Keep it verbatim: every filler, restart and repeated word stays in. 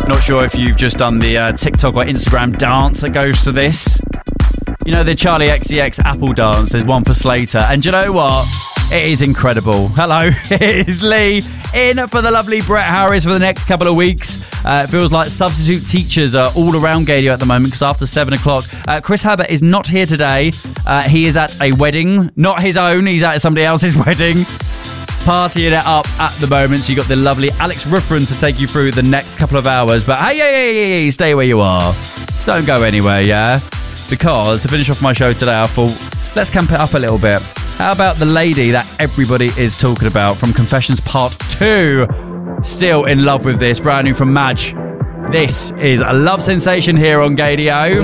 Not sure if you've just done the uh, TikTok or Instagram dance that goes to this. You know, the Charlie X C X Apple dance. There's one for Slater. And do you know what? It is incredible. Hello, it is Lee in for the lovely Brett Harris for the next couple of weeks. Uh, it feels like substitute teachers are all around Gadio at the moment because after seven o'clock, uh, Chris Herbert is not here today. Uh, he is at a wedding, not his own. He's at somebody else's wedding, partying it up at the moment. So you got the lovely Alex Ruffin to take you through the next couple of hours. But hey, hey, hey, hey, hey, stay where you are. Don't go anywhere, yeah? Because to finish off my show today, I thought, let's camp it up a little bit. How about the lady that everybody is talking about from Confessions Part two? Still in love with this. Brand new from Madge. This is a love sensation here on Gadio.